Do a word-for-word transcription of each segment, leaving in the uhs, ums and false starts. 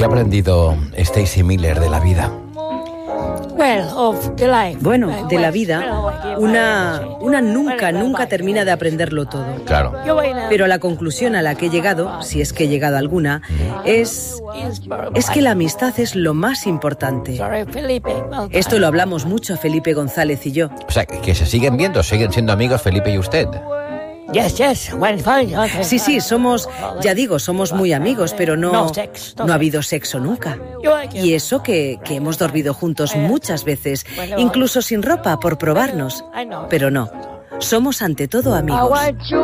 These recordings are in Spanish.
¿Qué ha aprendido Stacy Miller de la vida? Bueno, de la vida, una, una nunca, nunca termina de aprenderlo todo. Claro. Pero la conclusión a la que he llegado, si es que he llegado a alguna, es, es que la amistad es lo más importante. Esto lo hablamos mucho Felipe González y yo. O sea, que se siguen viendo, siguen siendo amigos Felipe y usted. Yes, yes. Well, fine. Okay. Sí, sí, somos, ya digo, somos muy amigos, pero no, no ha habido sexo nunca. Y eso que, que hemos dormido juntos muchas veces, incluso sin ropa, por probarnos. Pero no, somos ante todo amigos.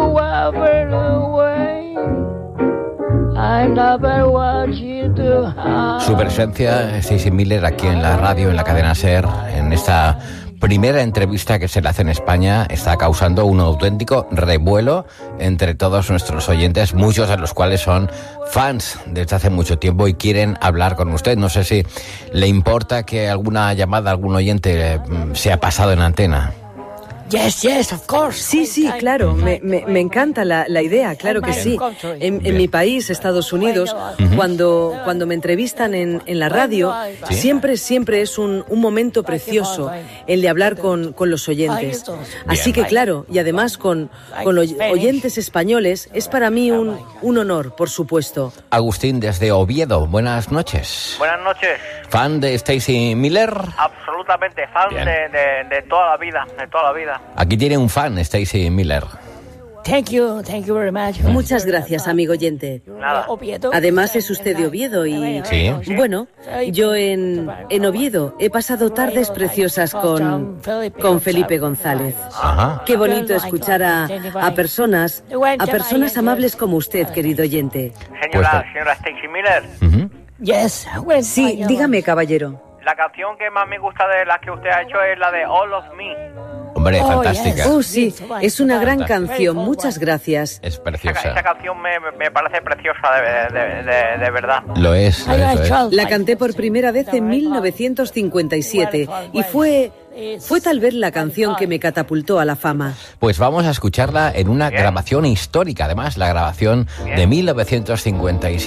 Su presencia, Stacy Miller, aquí en la radio, en la cadena SER, en esta primera entrevista que se le hace en España, está causando un auténtico revuelo entre todos nuestros oyentes, muchos de los cuales son fans desde hace mucho tiempo y quieren hablar con usted. No sé si le importa que alguna llamada, algún oyente sea pasado en antena. Yes, yes, of course. Sí, sí, claro, me, me, me encanta la, la idea, claro que sí. En, en mi país, Estados Unidos, uh-huh. cuando, cuando me entrevistan en, en la radio, ¿sí? siempre, siempre es un, un momento precioso el de hablar con, con los oyentes. Así que claro, y además con, con los oyentes españoles, es para mí un, un honor, por supuesto. Agustín, desde Oviedo, buenas noches. Buenas noches. ¿Fan de Stacy Miller? Absolutamente, fan de, de, de toda la vida, de toda la vida. Aquí tiene un fan, Stacy Miller. Thank you, thank you very much. Muchas gracias, amigo oyente. Nada. Además es usted de Oviedo y... Sí. Bueno, yo en, en Oviedo he pasado tardes preciosas con, con Felipe González. Ajá. Qué bonito escuchar a, a personas, a personas amables como usted, querido oyente. Señora, señora Stacy Miller. Uh-huh. Yes. Sí, dígame, caballero. La canción que más me gusta de las que usted ha hecho es la de All of Me. Hombre, Oh, fantástica. yes. Oh, sí, es una gran canción, muchas gracias. Es Esa, preciosa. esa canción me, me parece preciosa, de, de, de, de verdad. Lo es, lo es, lo es. La canté por primera vez en mil novecientos cincuenta y siete y fue, fue tal vez la canción que me catapultó a la fama. Pues vamos a escucharla en una Bien. grabación histórica, además, la grabación Bien. de mil novecientos cincuenta y siete.